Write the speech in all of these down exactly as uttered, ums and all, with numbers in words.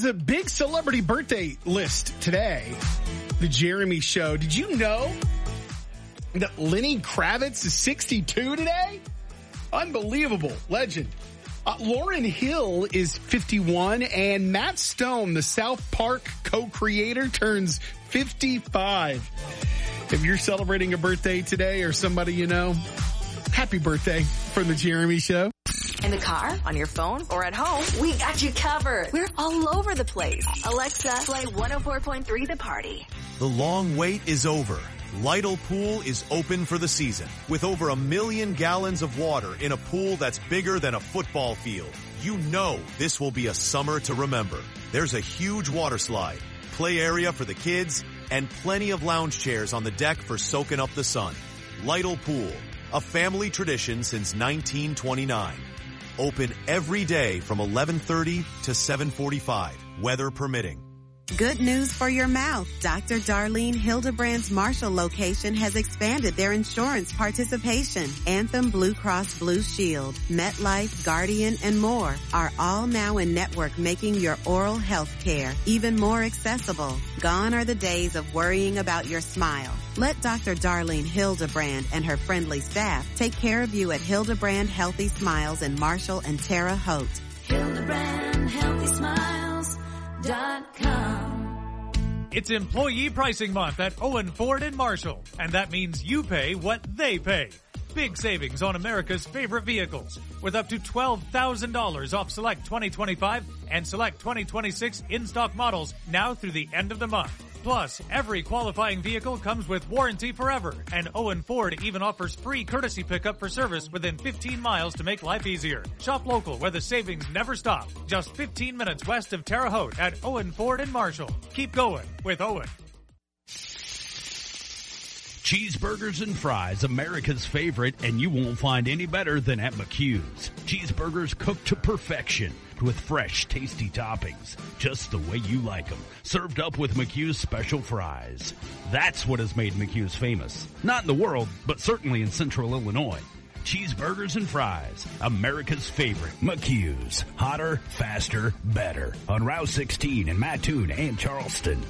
has a big celebrity birthday list today. The Jeremy Show. Did you know that Lenny Kravitz is sixty-two today? Unbelievable. Legend. Uh, Lauryn Hill is fifty-one, and Matt Stone, the South Park co-creator, turns fifty-five. If you're celebrating a birthday today or somebody you know, happy birthday from the Jeremy Show. In the car, on your phone, or at home, we got you covered. We're all over the place. Alexa, play one oh four point three The Party. The long wait is over. Lytle Pool is open for the season with over a million gallons of water in a pool that's bigger than a football field. You know this will be a summer to remember. There's a huge water slide, play area for the kids, and plenty of lounge chairs on the deck for soaking up the sun. Lytle Pool, a family tradition since nineteen twenty-nine. Open every day from eleven thirty to seven forty-five, weather permitting. Good news for your mouth. Doctor Darlene Hildebrand's Marshall location has expanded their insurance participation. Anthem Blue Cross Blue Shield, MetLife, Guardian, and more are all now in network, making your oral health care even more accessible. Gone are the days of worrying about your smile. Let Doctor Darlene Hildebrand and her friendly staff take care of you at Hildebrand Healthy Smiles in Marshall and Terre Haute. Hildebrand Healthy Smiles dot com. It's Employee Pricing Month at Owen Ford in Marshall, and that means you pay what they pay. Big savings on America's favorite vehicles, with up to twelve thousand dollars off select twenty twenty-five and select twenty twenty-six in-stock models now through the end of the month. Plus, every qualifying vehicle comes with warranty forever, and Owen Ford even offers free courtesy pickup for service within fifteen miles to make life easier. Shop local where the savings never stop. Just fifteen minutes west of Terre Haute at Owen Ford in Marshall. Keep going with Owen. Cheeseburgers and fries, America's favorite, and you won't find any better than at McHugh's. Cheeseburgers cooked to perfection with fresh, tasty toppings, just the way you like them. Served up with McHugh's special fries. That's what has made McHugh's famous. Not in the world, but certainly in Central Illinois. Cheeseburgers and fries, America's favorite, McHugh's. Hotter, faster, better. On Route sixteen in Mattoon and Charleston.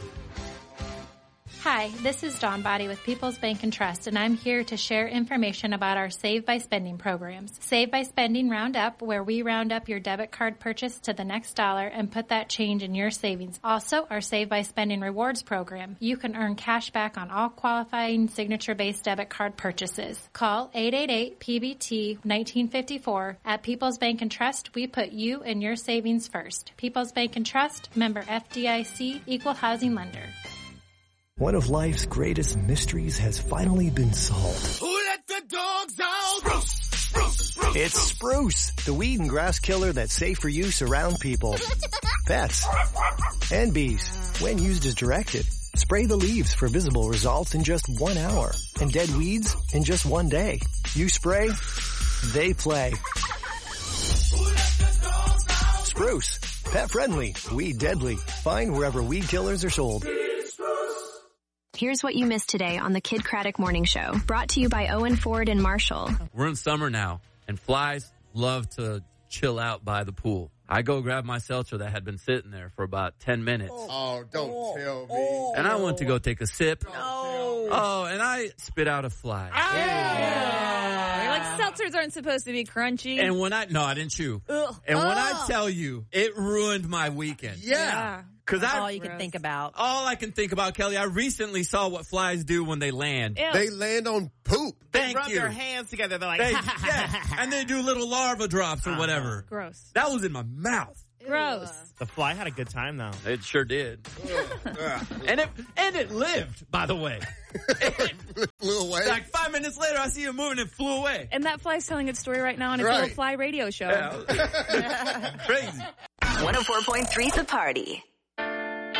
Hi, this is Dawn Body with People's Bank and Trust, and I'm here to share information about our Save by Spending programs. Save by Spending Roundup, where we round up your debit card purchase to the next dollar and put that change in your savings. Also, our Save by Spending Rewards program. You can earn cash back on all qualifying signature-based debit card purchases. Call eight eight eight P B T nineteen fifty-four. At People's Bank and Trust, we put you and your savings first. People's Bank and Trust, member F D I C, equal housing lender. One of life's greatest mysteries has finally been solved. Who let the dogs out? Spruce, spruce, spruce, it's Spruce, the weed and grass killer that's safe for use around people, pets, and bees. When used as directed, spray the leaves for visible results in just one hour, and dead weeds in just one day. You spray, they play. Spruce, pet friendly, weed deadly. Find wherever weed killers are sold. Here's what you missed today on the Kid Craddock Morning Show, brought to you by Owen Ford in Marshall. We're in summer now, and flies love to chill out by the pool. I go grab my seltzer that had been sitting there for about ten minutes. Oh, don't oh, tell me. Oh, and I went to go take a sip. No. Oh, and I spit out a fly. Ah. Yeah. You're like, seltzers aren't supposed to be crunchy. And when I, no, I didn't chew. Ugh. And when Ugh. I tell you, it ruined my weekend. Yeah. yeah. Cause That's I, all you can think about. All I can think about, Kelly, I recently saw what flies do when they land. Ew. They land on poop. Thank they rub you. their hands together. They're like, they, yeah. And they do little larva drops or whatever. Gross. That was in my mouth. Gross. The fly had a good time, though. It sure did. and it and it lived, by the way. It flew away. Like five minutes later, I see it moving and it flew away. And that fly's telling its story right now on its right. little fly radio show. Yeah. Crazy. one oh four point three The Party.